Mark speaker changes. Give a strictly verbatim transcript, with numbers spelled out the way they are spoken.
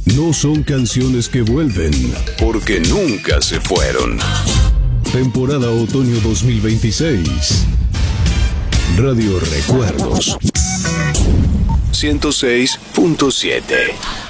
Speaker 1: No son canciones que vuelven, porque nunca se fueron. Temporada Otoño dos mil veintiséis. Radio Recuerdos. ciento seis punto siete.